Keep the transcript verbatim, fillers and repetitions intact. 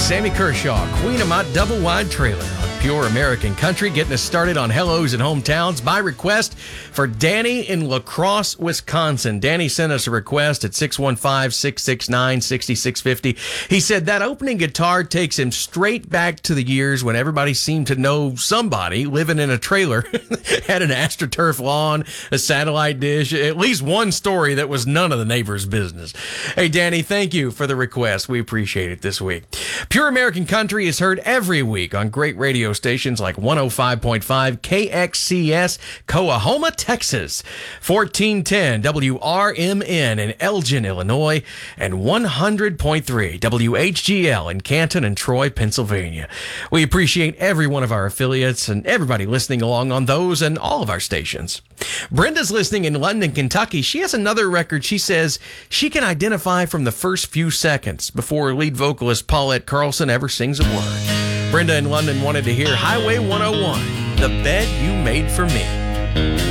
Sammy Kershaw, Queen of My Double Wide Trailer on Pure American Country, getting us started on Hellos and Hometowns by request for Danny in La Crosse, Wisconsin. Danny sent us a request at six one five, six six nine, six six five zero. He said that opening guitar takes him straight back to the years when everybody seemed to know somebody living in a trailer, had an AstroTurf lawn, a satellite dish, at least one story that was none of the neighbors' business. Hey, Danny, thank you for the request. We appreciate it this week. Pure American Country is heard every week on great radio stations like one oh five point five K X C S, Coahoma, Texas, fourteen ten W R M N in Elgin, Illinois, and one hundred point three W H G L in Canton and Troy, Pennsylvania. We appreciate every one of our affiliates and everybody listening along on those and all of our stations. Brenda's listening in London, Kentucky. She has another record she says she can identify from the first few seconds before lead vocalist Paulette Carlson ever sings a word. Brenda in London wanted to hear Highway one oh one, The Bed You Made for Me.